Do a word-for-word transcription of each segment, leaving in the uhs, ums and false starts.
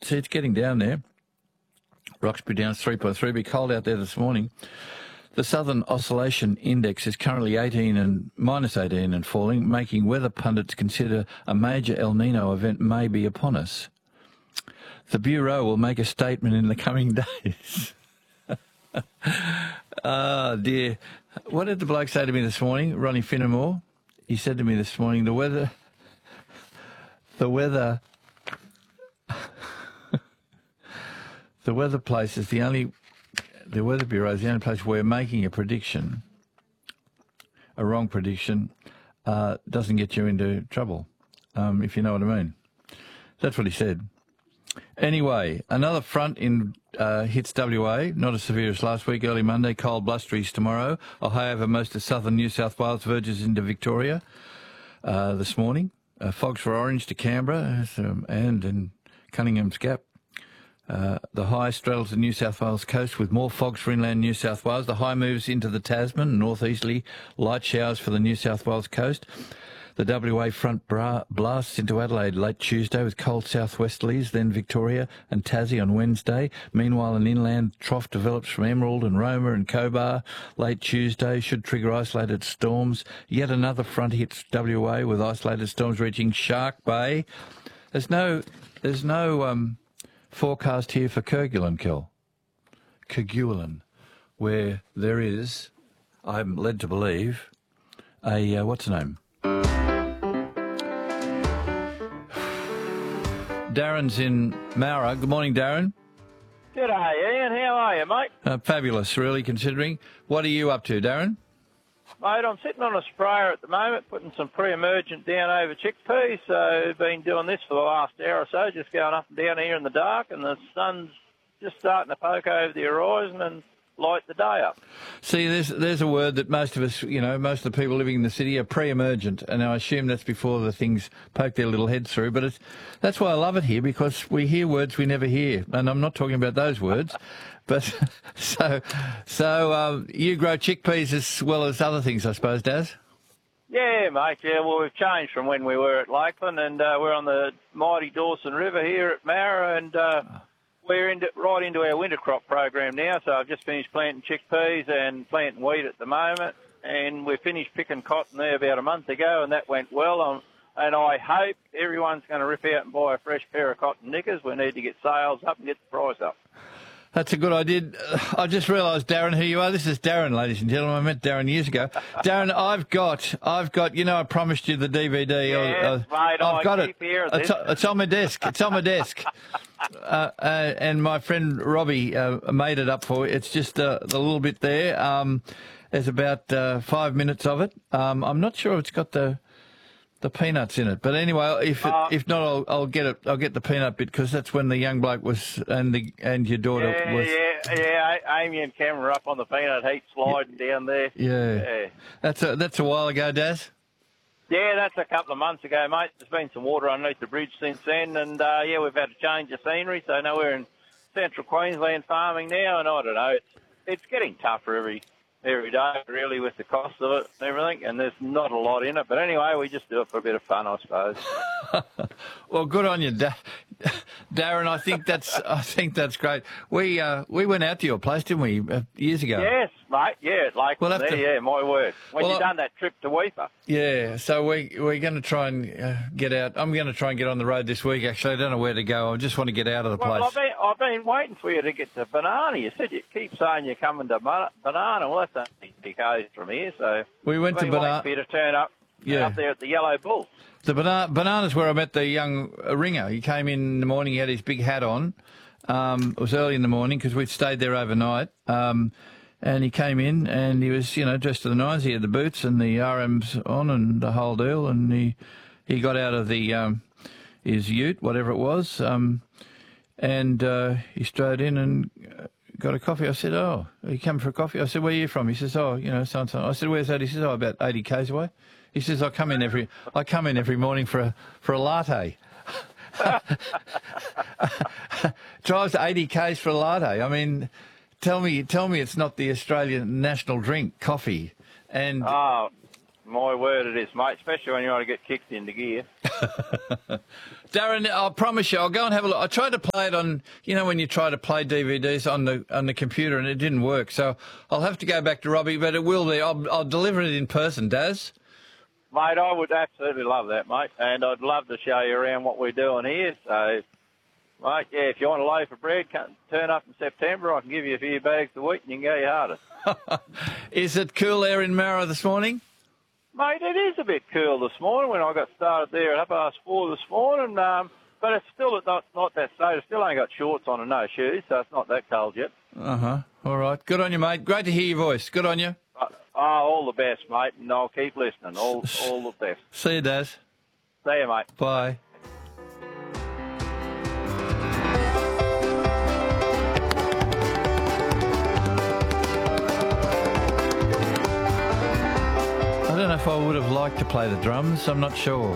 it's it's getting down there. Roxbury down three point three. Be cold out there this morning. The Southern Oscillation Index is currently eighteen and minus eighteen and falling, making weather pundits consider a major El Nino event may be upon us. The Bureau will make a statement in the coming days. Ah, dear. What did the bloke say to me this morning, Ronnie Finnemore? He said to me this morning, the weather... The weather... the weather place is the only... The Weather Bureau is the only place where making a prediction, a wrong prediction, uh, doesn't get you into trouble, um, if you know what I mean. That's what he said. Anyway, another front in uh, hits W A, not as severe as last week, early Monday, cold blusteries tomorrow. A high over most of southern New South Wales verges into Victoria uh, this morning. Uh, fogs for Orange to Canberra um, and in Cunningham's Gap. Uh, the high straddles the New South Wales coast with more fogs for inland New South Wales. The high moves into the Tasman, northeasterly light showers for the New South Wales coast. The W A front bra- blasts into Adelaide late Tuesday with cold southwesterlies, then Victoria and Tassie on Wednesday. Meanwhile, an inland trough develops from Emerald and Roma and Cobar late Tuesday, should trigger isolated storms. Yet another front hits W A with isolated storms reaching Shark Bay. There's no... There's no... Um, forecast here for Kerguelen, Kel. Kerguelen, where there is, I'm led to believe, a, uh, what's the name? Darren's in Mara. Good morning, Darren. G'day, Ian. How are you, mate? Uh, fabulous, really, considering. What are you up to, Darren? Mate, I'm sitting on a sprayer at the moment, putting some pre-emergent down over chickpeas. So been doing this for the last hour or so, just going up and down here in the dark, and the sun's just starting to poke over the horizon and light the day up. See, there's there's a word that most of us, you know, most of the people living in the city are pre-emergent, and I assume that's before the things poke their little heads through. But it's that's why I love it here, because we hear words we never hear, and I'm not talking about those words. But so so um, you grow chickpeas as well as other things, I suppose, Daz? Yeah, mate. Yeah, well, we've changed from when we were at Lakeland, and uh, we're on the mighty Dawson River here at Mara, and uh, we're into, right into our winter crop program now. So I've just finished planting chickpeas and planting wheat at the moment, and we finished picking cotton there about a month ago, and that went well. Um, and I hope everyone's going to rip out and buy a fresh pair of cotton knickers. We need to get sales up and get the price up. That's a good idea. I just realised, Darren, who you are. This is Darren, ladies and gentlemen. I met Darren years ago. Darren, I've got, I've got, you know, I promised you the D V D. Yes, uh, mate, I've I got keep it. hearing It's, this. it's on my desk. It's on my desk. Uh, uh, and my friend Robbie uh, made it up for you. It's just uh, the little bit there. Um, there's about uh, five minutes of it. Um, I'm not sure if it's got the the peanuts in it, but anyway, if it, Uh, if not, I'll, I'll get it. I'll get the peanut bit, because that's when the young bloke was and the and your daughter Yeah, was. yeah, yeah. Amy and Cameron are up on the peanut heap sliding down there. Yeah. Yeah. That's a that's a while ago, Daz. Yeah, that's a couple of months ago, mate. There's been some water underneath the bridge since then, and uh, yeah, we've had a change of scenery. So now we're in central Queensland farming now, and I don't know, it's it's getting tougher every every day, really, with the cost of it and everything, and there's not a lot in it. But anyway, we just do it for a bit of fun, I suppose. Well, good on you, da- Darren. I think that's I think that's great. We uh, we went out to your place, didn't we, uh, years ago? Yes, mate. Yeah, like We'll have there, to- yeah, my word. When Well, you I- done that trip to Weipa. Yeah. So we we're going to try and uh, get out. I'm going to try and get on the road this week. Actually, I don't know where to go. I just want to get out of the Well, place. I've been, I've been waiting for you to get to Banana. You said you keep saying you're coming to Ba- Banana. Well, that's only six k's from here, so We went I've to been waiting Banana. for you to turn up, Yeah. up there at the Yellow Bull. The bana- bananas where I met the young uh, ringer. He came in the morning. He had his big hat on. Um, it was early in the morning because we'd stayed there overnight. Um, and he came in and he was, you know, dressed to the nines. He had the boots and the R Ms on and the whole deal. And he he got out of the um, his ute, whatever it was, um, and uh, he strode in and uh, got a coffee. I said, "Oh, are you coming for a coffee?" I said, "Where are you from?" He says, "Oh, you know, so and so." I said, "Where's that?" He says, "Oh, about eighty k's away." He says, "I come in every I come in every morning for a for a latte." Drives eighty k's for a latte. I mean, tell me, tell me, it's not the Australian national drink, coffee, and Oh, My word it is, mate, especially when you want to get kicked into gear. Darren, I promise you, I'll go and have a look. I tried to play it on, you know, when you try to play D V Ds on the on the computer and it didn't work. So I'll have to go back to Robbie, but it will be. I'll, I'll deliver it in person, Daz. Mate, I would absolutely love that, mate, and I'd love to show you around what we're doing here. So, mate, yeah, if you want a loaf of bread, come, turn up in September. I can give you a few bags of wheat and you can go your hardest. Is it cool there in Mara this morning? Mate, it is a bit cool this morning when I got started there at half past four this morning, um, but it's still not, not that state. I still ain't got shorts on and no shoes, so it's not that cold yet. Uh-huh. All right. Good on you, mate. Great to hear your voice. Good on you. Uh, oh, all the best, mate, and I'll keep listening. All, all the best. See you, Daz. See you, mate. Bye. I don't know if I would have liked to play the drums. I'm not sure.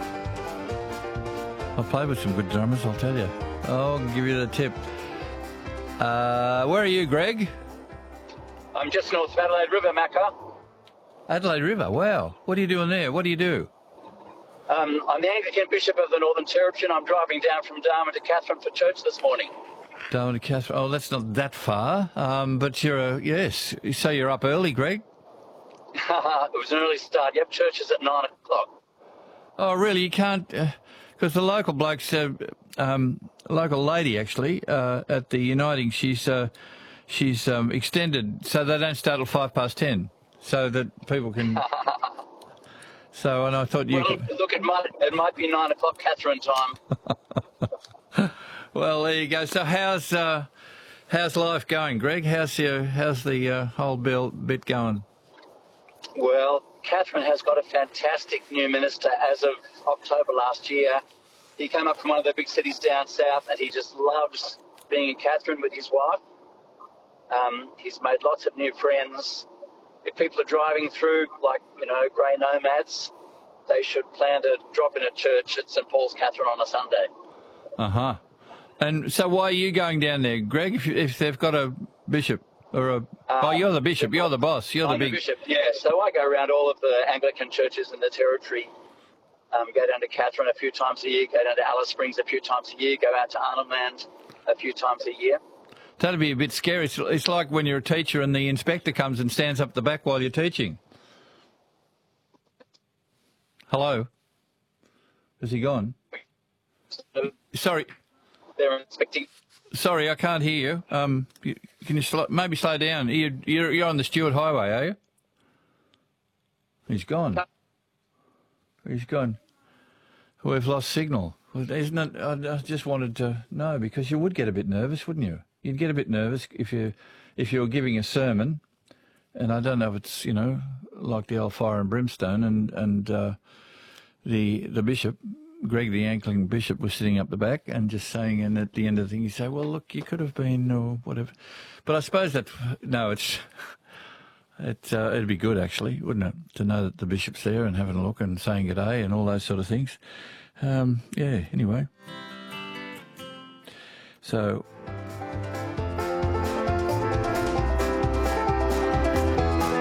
I've played with some good drummers, I'll tell you. I'll give you the tip. Uh, where are you, Greg? I'm just north of Adelaide River, Macca. Adelaide River, wow. What are you doing there? What do you do? Um, I'm the Anglican Bishop of the Northern Territory, and I'm driving down from Darwin to Katherine for church this morning. Darwin to Katherine. Oh, that's not that far. Um, but you're a, yes. So you're up early, Greg? It was an early start. Yep, church is at nine o'clock. Oh, really? You can't... Because uh, the local blokes, uh, um, local lady, actually, uh, at the Uniting, she's uh, she's um, extended so they don't start till five past ten, so that people can... So, and I thought you... Well, could... look, it might, it might be nine o'clock Katherine time. Well, there you go. So how's uh, how's life going, Greg? How's your, how's the uh, whole bill, bit going? Well, Katherine has got a fantastic new minister as of October last year. He came up from one of the big cities down south and he just loves being in Katherine with his wife. Um, he's made lots of new friends. If people are driving through, like, you know, grey nomads, they should plan to drop in a church at St Paul's Katherine on a Sunday. Uh-huh. And so why are you going down there, Greg, if, you, if they've got a bishop? Or a, uh, oh, you're the bishop, you're the boss, you're I'm the big... The bishop, yeah. So I go around all of the Anglican churches in the Territory, um, go down to Katherine a few times a year, go down to Alice Springs a few times a year, go out to Arnhem Land a few times a year. That'd be a bit scary. It's, it's like when you're a teacher and the inspector comes and stands up the back while you're teaching. Hello? Has he gone? So Sorry. they're inspecting... Sorry, I can't hear you. Um, you, can you sl- maybe slow down? You, you're, you're on the Stewart Highway, are you? He's gone. He's gone. We've lost signal. Well, isn't it? I, I just wanted to know, because you would get a bit nervous, wouldn't you? You'd get a bit nervous if you if you were giving a sermon, and I don't know if it's, you know, like the old fire and brimstone, and and uh, the the bishop. Greg, the Anglican bishop, was sitting up the back and just saying, and at the end of the thing, you say, well, look, you could have been, or whatever. But I suppose that, no, it's, it, uh, it'd be good, actually, wouldn't it, to know that the bishop's there and having a look and saying good day and all those sort of things. Um, yeah, anyway. So...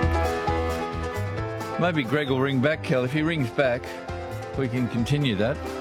Maybe Greg will ring back, Kel. If he rings back, we can continue that.